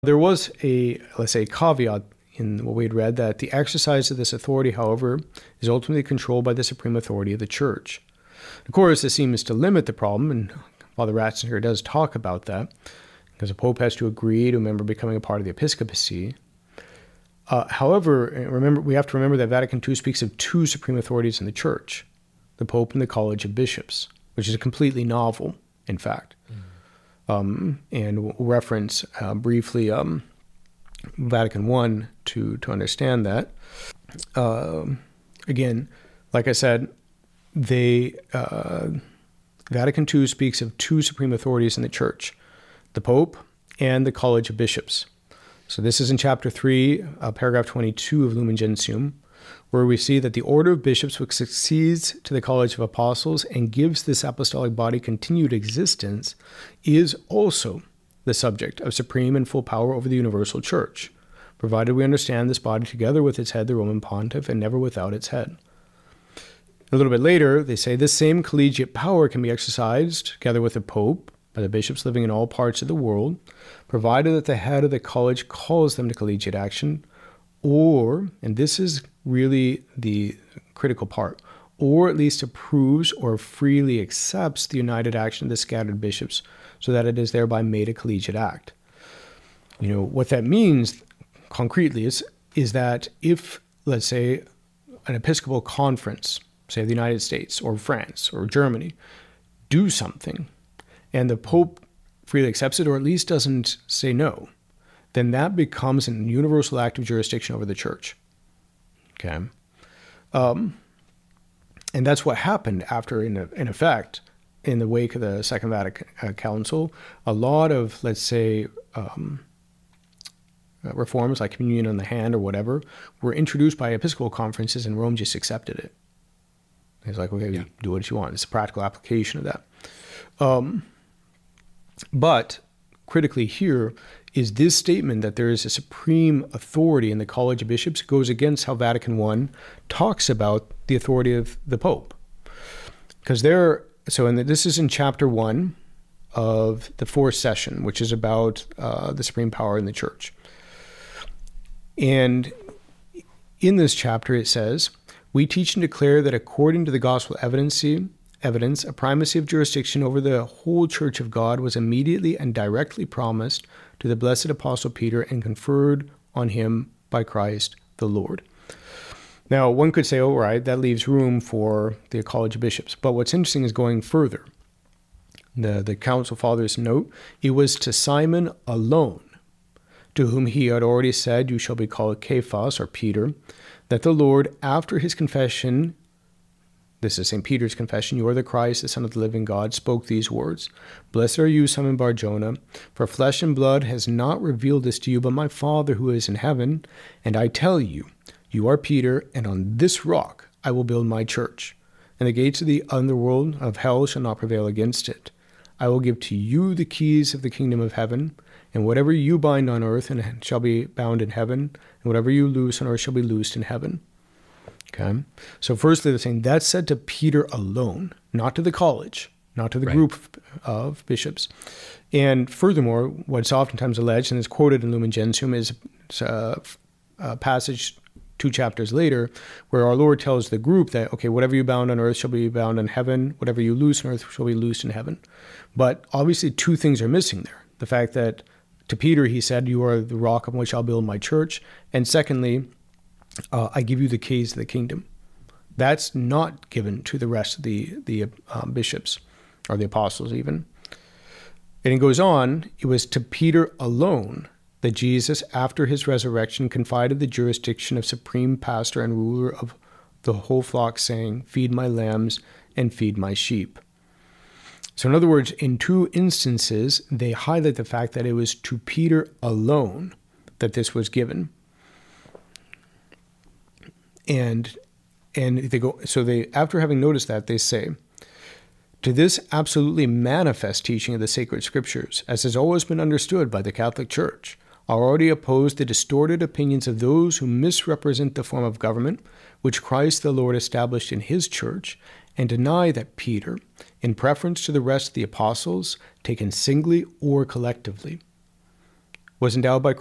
There was a, let's say, caveat in what we had read that the exercise of this authority, however, is ultimately controlled by the supreme authority of the church. Of course, this seems to limit the problem, and Father Ratzinger does talk about that, because the Pope has to agree to a member becoming a part of the episcopacy. However, we have to remember that Vatican II speaks of two supreme authorities in the church, the Pope and the College of Bishops, which is completely novel, in fact. And we'll reference briefly Vatican I to understand that. Again, like I said, Vatican II speaks of two supreme authorities in the church, the Pope and the College of Bishops. So this is in chapter 3, paragraph 22 of Lumen Gentium, where we see that the order of bishops, which succeeds to the College of Apostles and gives this apostolic body continued existence, is also the subject of supreme and full power over the universal church, provided we understand this body together with its head, the Roman Pontiff, and never without its head. A little bit later, they say this same collegiate power can be exercised together with the Pope by the bishops living in all parts of the world, provided that the head of the college calls them to collegiate action, or, and this is really the critical part, or at least approves or freely accepts the united action of the scattered bishops so that it is thereby made a collegiate act. What that means concretely is that if, let's say, an Episcopal conference, say the United States or France or Germany, do something, and the Pope freely accepts it or at least doesn't say no, then that becomes a universal act of jurisdiction over the church. Okay? And that's what happened after, in effect, in the wake of the Second Vatican Council. A lot of, let's say, reforms like communion on the hand or whatever were introduced by Episcopal conferences, and Rome just accepted it. It's like, okay, yeah, do what you want. It's a practical application of that. But critically here is this statement that there is a supreme authority in the College of Bishops goes against how Vatican I talks about the authority of the Pope. Because this is in chapter 1 of the fourth session, which is about the supreme power in the church. And in this chapter it says, "We teach and declare that according to the gospel evidence, a primacy of jurisdiction over the whole Church of God was immediately and directly promised to the blessed Apostle Peter and conferred on him by Christ the Lord." Now, one could say, oh, right, that leaves room for the College of Bishops. But what's interesting is going further. The Council Fathers note, "It was to Simon alone, to whom he had already said, 'You shall be called Cephas,' or Peter, that the Lord, after his confession," this is St. Peter's confession, "You are the Christ, the Son of the living God," spoke these words, "Blessed are you, Simon Bar-Jonah, for flesh and blood has not revealed this to you, but my Father who is in heaven. And I tell you, you are Peter, and on this rock I will build my church, and the gates of the underworld of hell shall not prevail against it. I will give to you the keys of the kingdom of heaven, and whatever you bind on earth and shall be bound in heaven, and whatever you loose on earth shall be loosed in heaven." Okay, so firstly, they're saying that's said to Peter alone, not to the college, not to the group of bishops. And furthermore, what's oftentimes alleged, and is quoted in Lumen Gentium, is a passage 2 chapters later where our Lord tells the group that, okay, whatever you bound on earth shall be bound in heaven, whatever you loose on earth shall be loosed in heaven. But obviously two things are missing there. The fact that to Peter he said, "You are the rock on which I'll build my church." And secondly, "I give you the keys of the kingdom." That's not given to the rest of the bishops or the apostles even. And it goes on, "It was to Peter alone that Jesus, after his resurrection, confided the jurisdiction of supreme pastor and ruler of the whole flock, saying, 'Feed my lambs and feed my sheep.'" So in other words, in two instances, they highlight the fact that it was to Peter alone that this was given. And they go, so they, after having noticed that, they say, "To this absolutely manifest teaching of the sacred scriptures, as has always been understood by the Catholic Church, are already opposed the distorted opinions of those who misrepresent the form of government which Christ the Lord established in his church, and deny that Peter, in preference to the rest of the apostles, taken singly or collectively, was endowed by